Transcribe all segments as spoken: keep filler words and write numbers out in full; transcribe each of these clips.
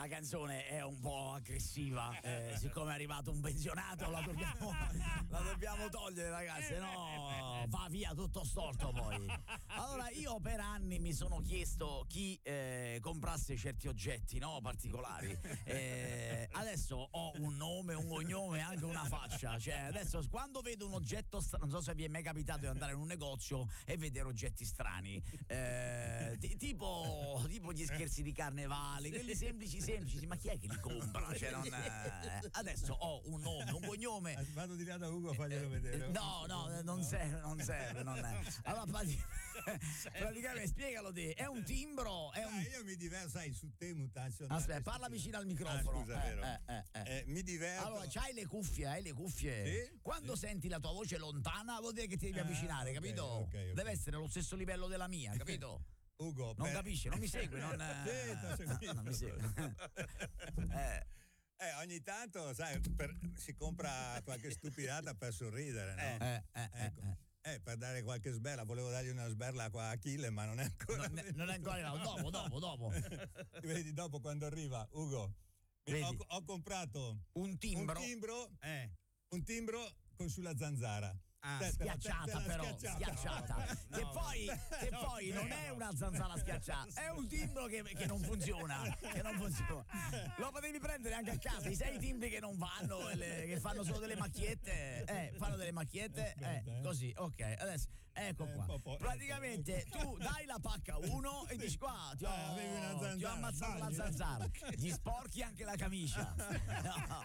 la canzone è un po' aggressiva, eh, siccome è arrivato un pensionato la dobbiamo, la dobbiamo togliere, ragazzi, no va via tutto storto poi. Allora io per anni mi sono chiesto chi eh, comprasse certi oggetti, no, particolari, eh, adesso ho un nome, un cognome, anche una faccia, cioè adesso quando vedo un oggetto strano, non so se vi è mai capitato di andare in un negozio e vedere oggetti strani, eh, t- tipo, tipo gli scherzi di carnevale, quelli semplici semplici, ma chi è che li compra? Cioè, non, eh, adesso ho un nome, un cognome. Vado di là da Ugo, faglielo vedere. No, no, non serve, non serve. Non è. Allora, praticamente, spiegalo te. È un timbro? È un... Ah, io mi diverto, sai, su te mutaccio. Aspetta, parla vicino al microfono. Ah, scusa, eh, vero. Eh, eh, eh. Eh, mi diverto. Allora, c'hai le cuffie, hai le cuffie. Sì? Quando Sì. senti la tua voce lontana, vuol dire che ti devi Ah, avvicinare, ok, capito? ok, ok. Deve essere allo stesso livello della mia, capito? Ugo, Non per... capisce, non mi segue, non, sì, t'ho seguito. non mi segue. eh. Eh, ogni tanto, sai, per, si compra qualche stupidata per sorridere, no? Eh, eh, ecco. eh, eh, per dare qualche sberla, volevo dargli una sberla qua a Achille, ma non è ancora. Non, non è ancora arrivato, dopo, dopo, dopo. Vedi, dopo quando arriva, Ugo, ho, ho comprato un timbro, un timbro, eh. un timbro con sulla zanzara. Ah, te, schiacciata te, te però, schiacciata, schiacciata. no, che no, poi, no, che no, poi no, non no. è una zanzara schiacciata, è un timbro che, che non funziona, che non funziona. Lo potevi prendere anche a casa, i sei timbri che non vanno, le, che fanno solo delle macchiette, eh, fanno delle macchiette, eh, così, ok, adesso, ecco qua. Praticamente tu dai la pacca a uno e dici qua, ti ho, avevi una zanzara, ti ho ammazzato la sbagli. zanzara, gli sporchi anche la camicia. No.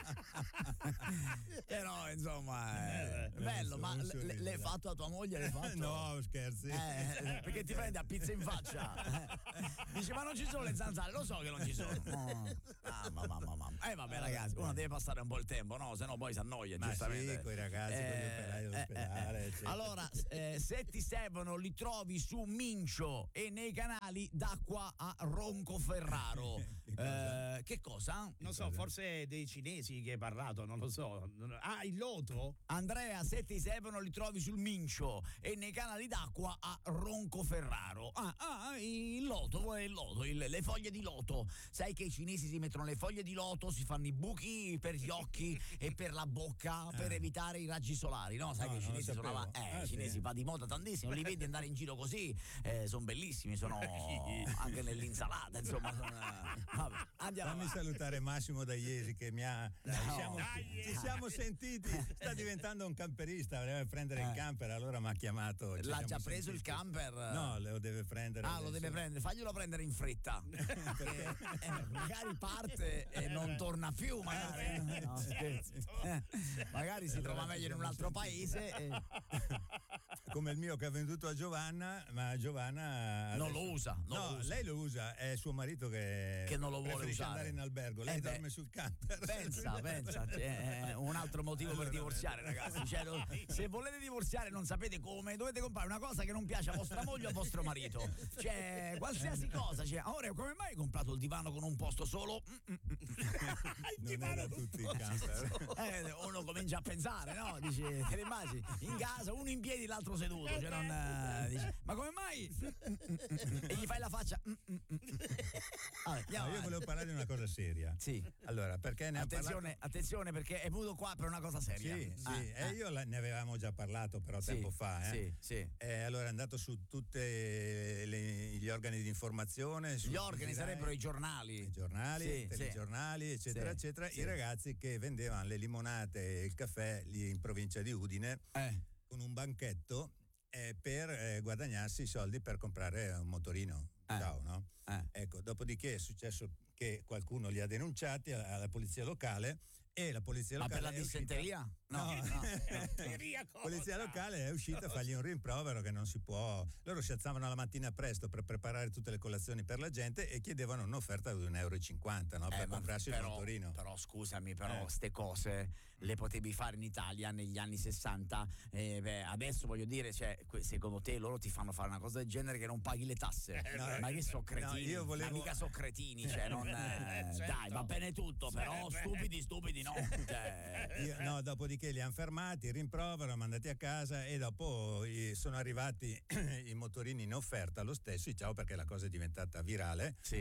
Però insomma, è bello, ma l- l'hai fatto a tua moglie, l'hai fatto? No, scherzi. Eh, perché ti prende a pizza in faccia. Dice ma non ci sono le zanzare, lo so che non ci sono. Oh. Ah, mamma, mamma, mamma. Eh vabbè ragazzi, uno deve passare un po' il tempo, no? Se no poi si annoia, Ma giustamente. sì, con i ragazzi, con gli operai dell'ospedale, eh, eh, eh. eccetera. Allora, eh, se ti servono li trovi su Mincio e nei canali d'acqua a Roncoferraro. Che cosa? Eh, che cosa? Non so, forse dei cinesi che hai parlato, non lo so. Ah, il loto? Andrea, se ti servono li trovi sul Mincio e nei canali d'acqua a Roncoferraro. Ah, ah il loto, il loto, il, le foglie di loto. Sai che i cinesi si mettono le foglie di loto, si fanno i buchi per gli occhi e per la bocca per evitare i raggi solari, no? Sai No, che i non lo cinesi sono sapevo. avanti, eh, Ah, i cinesi sì. va di moda tantissimo, li vedi andare in giro così, eh, sono bellissimi, sono anche nell'insalata, insomma. Sono, eh, vabbè, andiamo Fammi avanti. salutare Massimo da Iesi che mi ha. No. Ci, siamo, Dai. ci siamo sentiti. Sta diventando un camperista. Voleva prendere Eh. il camper, allora mi ha chiamato. Ci L'ha siamo già preso sentiti. il camper? No, lo deve prendere. Ah, lo adesso. deve prendere, faglielo prendere in fretta. Perché, eh, magari parte e non torna più, magari. No, scherzi. Eh, magari si trova meglio in un altro paese. E... Come il mio che ha venduto a Giovanna, ma Giovanna Non adesso- lo usa. Non no, lo usa. lei lo usa, è suo marito che, Che non lo vuole preferisce usare. andare in albergo, lei Eh beh, dorme sul camper. Pensa, pensa, c'è un altro motivo per divorziare, ragazzi. Cioè, lo- se volete divorziare, non sapete come, dovete comprare una cosa che non piace a vostra moglie o a vostro marito. Cioè, qualsiasi cosa. Cioè, ora, come mai hai comprato il divano con un posto solo? Mm, mm, Non è da tutti il camper. Eh, uno comincia a pensare, no? Dice, te le immagini? In casa, uno in piedi, l'altro seduto. Cioè non, eh, dice, ma come mai? E gli fai la faccia. Vabbè, andiamo No, io avanti. volevo parlare di una cosa seria. Sì. Allora, perché ne ha Attenzione, parlato? attenzione, perché è venuto qua per una cosa seria. Sì, sì, Ah, e ah. io la- ne avevamo già parlato però Sì, tempo fa. Eh. sì, sì. Eh, allora è andato su tutti gli organi di informazione. su Gli organi Rai, sarebbero i giornali. i giornali, Sì, i telegiornali, eccetera, Sì, eccetera. sì. I ragazzi che vendevano le limonate e il caffè lì in provincia di Udine Eh. con un banchetto eh, per eh, guadagnarsi i soldi per comprare un motorino. Eh. Ciao, no? Eh. Ecco, dopodiché è successo che qualcuno li ha denunciati alla alla polizia locale e la polizia Ma locale per la è uscita- dissenteria? No, No. no. Dissenteria cosa? polizia locale è uscita a fargli un rimprovero che non si può. Loro si alzavano la mattina presto per preparare tutte le colazioni per la gente e chiedevano un'offerta di un euro e cinquanta, no? Per Eh, ma comprarsi però, il motorino. però scusami, però Eh. ste cose le potevi fare in Italia negli anni sessanta. Eh, beh, adesso voglio dire, cioè, que- secondo te loro ti fanno fare una cosa del genere che non paghi le tasse? no, ma che so no, cretini? io volevo- Ma mica so cretini, cioè, non, eh, certo. dai, va bene tutto, però Sì, beh. stupidi, stupidi no. Cioè, Io- no, dopodiché li hanno fermati, rimprovero, mandati a casa e dopo i- sono arrivati i motorini in offerta lo stesso, ciao, perché la cosa è diventata virale. sì. E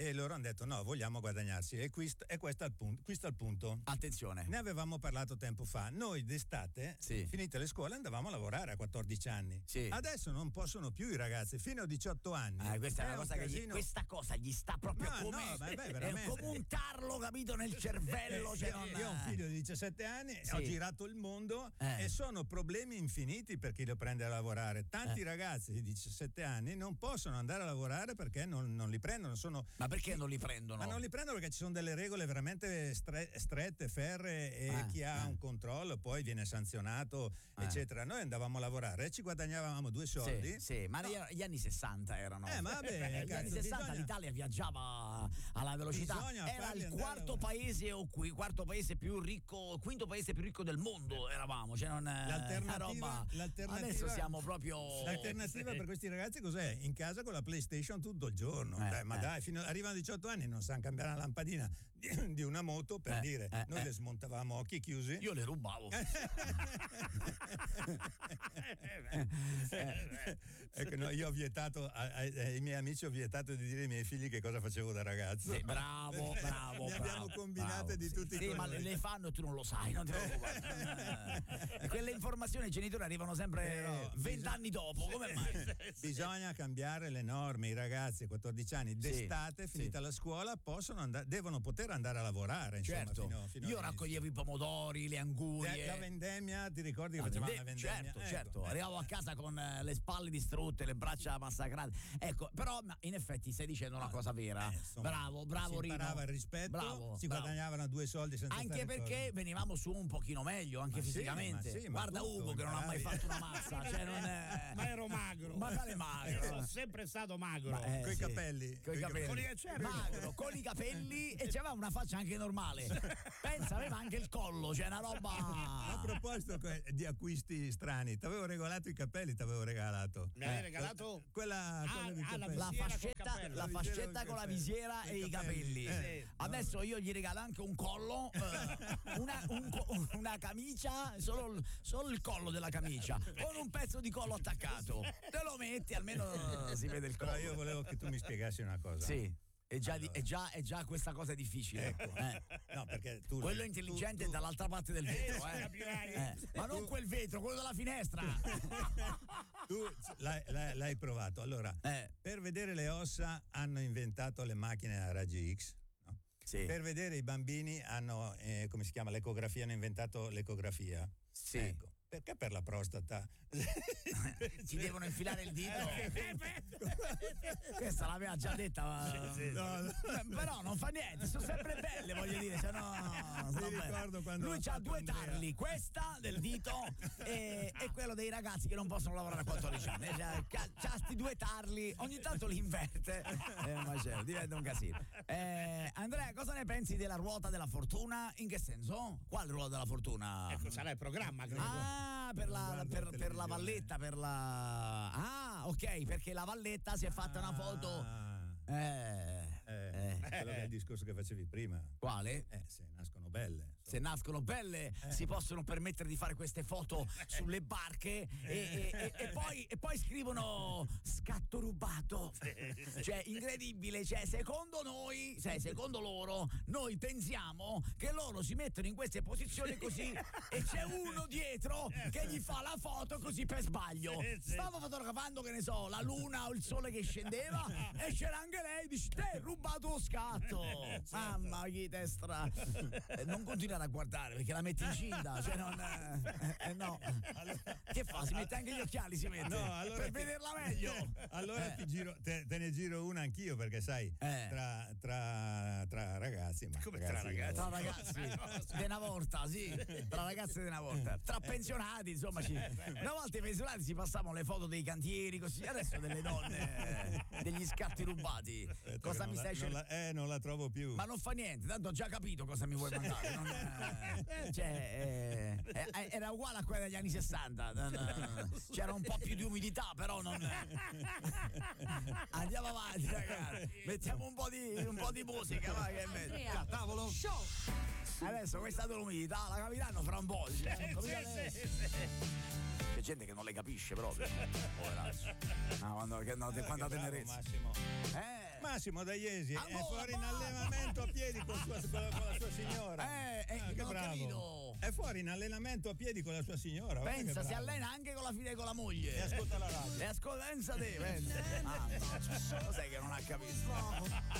e loro hanno detto no, vogliamo guadagnarsi, e questo, e questo, è il punto, questo è il punto. Attenzione. Ne avevamo parlato tempo fa. Noi d'estate, sì. finite le scuole, andavamo a lavorare a quattordici anni. Sì. Adesso non possono più i ragazzi fino a diciotto anni. Ah, questa è una un cosa che gli, casino. questa cosa gli sta proprio Ma come, no, beh, beh, è veramente. come un tarlo, capito, nel cervello. Cioè io, non... io ho un figlio di diciassette anni, Sì. ho girato il mondo Eh. e sono problemi infiniti per chi lo prende a lavorare. Tanti Eh. ragazzi di diciassette anni non possono andare a lavorare perché non, non li prendono. Sono... Ma perché non li prendono? Ma non li prendono perché ci sono delle regole veramente stre- strette, ferree, e Ah, chi ha ah. un controllo poi viene sanzionato, Ah. eccetera. Noi andavamo a lavorare e ci guadagnavamo due soldi. Sì, sì, ma No. gli, gli anni sessanta erano. Eh, ma vabbè, Negli cazzo, anni sessanta bisogna- l'Italia viaggiava alla velocità. Bisogna Era farli il andare quarto a- paese o qui, quarto paese più ricco, quinto paese più ricco del mondo eravamo. Cioè non, eh, L'alternativa- una roba. l'alternativa- Adesso siamo proprio. L'alternativa per questi ragazzi cos'è? In casa con la PlayStation tutto il giorno. Eh, Dai, ma eh. dai, fino, arrivano a diciotto anni non sanno cambiare la lampadina di, di una moto, per Eh, dire. eh, Noi eh. le smontavamo a occhi chiusi. Io le rubavo. Ecco, no, io ho vietato ai, ai miei amici, ho vietato di dire ai miei figli che cosa facevo da ragazzo. Sì, bravo, bravo. Ne abbiamo bravo, combinate bravo, di sì. tutti i Sì, ma colori. le, le fanno e tu non lo sai, non ti preoccupare. Eh, Quelle informazioni ai genitori arrivano sempre Però vent'anni dopo. Come mai? Bisogna cambiare le norme. I ragazzi a quattordici anni d'estate, sì. finita la scuola, possono andare, devono poter andare a lavorare. Insomma, Certo, fino, fino io all'inizio. raccoglievo i pomodori, le angurie. La vendemmia, ti ricordi che La facevamo vende- la vendemmia? certo, Ecco. certo, arrivavo a casa con eh, le spalle distrutte, le braccia massacrate. Ecco, però ma in effetti stai dicendo una cosa vera. Eh, insomma, bravo, bravo si Rino. imparava il rispetto, bravo, si bravo. guadagnavano due soldi senza Anche stare perché intorno. venivamo su un pochino meglio, anche Ma sì, fisicamente. ma sì, ma Guarda tutto, Ugo che non ha mai imparavi. fatto una mazza, cioè non è... Ma ero magro. Ma quale magro? Sono sempre stato magro. Ma, eh, Coi sì. capelli. Coi Coi capelli. Con i- certo. Magro, con i capelli e c'aveva una faccia anche normale. Pensa, aveva anche il collo, cioè una roba. A proposito que- di acquisti strani, ti avevo regalato i capelli, ti avevo regalato. Mi hai regalato? Quella cosa dei ah, la capelli. La visiera col fascetta, cappello. la La visiera fascetta col con la cappello. visiera e I i capelli. capelli. Eh, Adesso io gli regalo anche un collo, eh, una, un co- una camicia, solo, il- solo il collo della camicia, con un pezzo di collo attaccato. Te lo metti, almeno eh, si vede il collo. Però io volevo che tu mi spiegassi una cosa. Sì. È già, di- Allora. è, già, è già questa cosa è difficile. Ecco. Eh. No, perché tu Quello tu- intelligente tu- è dall'altra parte del vetro, eh. capirai. Eh, ma non quel vetro, quello della finestra. tu l'hai, l'hai- l'hai provato. Allora, Eh, per vedere le ossa hanno inventato le macchine a raggi X. No? sì. Per vedere i bambini hanno, eh, come si chiama, l'ecografia, hanno inventato l'ecografia. Sì. Ecco. Perché per la prostata? Ci devono infilare il dito. Questa l'aveva già detta, ma... No, no. Eh, però non fa niente, sono sempre belle, voglio dire. Se no, sono belle. ricordo quando Lui l'ha c'ha fatto due Andrea. tarli, questa del dito e, e quello dei ragazzi che non possono lavorare a quattordici anni. C'ha, c'ha sti due tarli, ogni tanto li inverte. È un macello, diventa un casino. Eh, Andrea, cosa ne pensi della ruota della fortuna? In che senso? Quale ruota della fortuna? Ecco, sarà il programma. Credo. Ah, per la, guardo per, la per la televisione. valletta, per la... Ah, ok, perché la valletta si è fatta una foto... Ah, Eh, eh, eh. quello che è il discorso che facevi prima. Quale? Eh, se nascono belle. Se nascono belle si possono permettere di fare queste foto sulle barche e, e- e- e poi, e poi scrivono scatto rubato. Cioè, incredibile, cioè, secondo noi, cioè, secondo loro, noi pensiamo che loro si mettono in queste posizioni così e c'è uno dietro che gli fa la foto così per sbaglio. Stavo fotografando, che ne so, la luna o il sole che scendeva e c'era anche lei, dici, te hai rubato lo scatto. Mamma, che testa. Eh, non continuare a guardare perché la metti incinta, cioè non eh, eh, no. Che fa? Si mette anche gli occhiali, si mette No, allora per ti- vederla meglio. Allora Eh. ti giro, te, te ne giro una anch'io, perché sai, Eh. tra, tra, tra ragazzi, ma Come tra ragazzi? Tra ragazzi di una volta, sì, tra ragazze di una volta, tra pensionati, insomma, ci... una volta i pensionati si passavano le foto dei cantieri così, adesso delle donne, eh, degli scatti rubati. Aspetta Cosa che mi non stai la, non cercando? la- Eh, non la trovo più. Ma non fa niente, tanto ho già capito cosa mi vuoi mandare. Non, eh, cioè, eh, eh, era uguale a quella degli anni sessanta. non, eh, c'era un po' più di umidità, però non. Andiamo avanti, ragazzi. Mettiamo un po' di, un po' di musica, vai, che è meglio. A tavolo. Show. Adesso questa l'umidità la capiranno fra un po'. Cioè, non capite adesso. C'è gente che non le capisce proprio. Poveracci. Ah, quando, che, no, quando Eh, ha che bravo, tenerezza. Massimo. Eh. Massimo da Iesi è Ancora, fuori in basta! allenamento a piedi con, sua- con la, con la sua signora. Eh, eh, Ah, che non ho bravo. capito. È fuori in allenamento a piedi con la sua signora. guarda che Pensa, si bravo. allena anche con la figlia e con la moglie. E ascolta la radio. E ascolta, pensa te, pensa. Ah, no, cos'è che non ha capito?